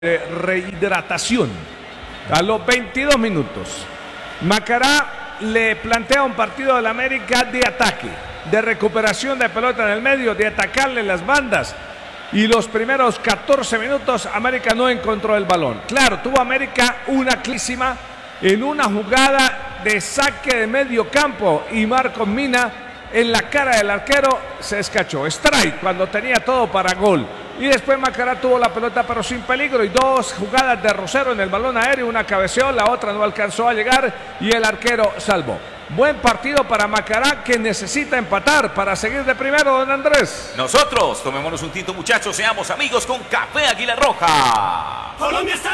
rehidratación. A los 22 minutos, Macará le plantea un partido del América de ataque, de recuperación de pelota en el medio, de atacarle las bandas. Y los primeros 14 minutos América no encontró el balón. Claro, tuvo América una clísima en una jugada de saque de medio campo y Marcos Mina en la cara del arquero se escachó. Strike cuando tenía todo para gol. Y después Macará tuvo la pelota pero sin peligro y dos jugadas de Rosero en el balón aéreo, una cabeceó, la otra no alcanzó a llegar y el arquero salvó. Buen partido para Macará que necesita empatar para seguir de primero, don Andrés. Nosotros tomémonos un tinto, muchachos, seamos amigos con Café Águila Roja. Colombia está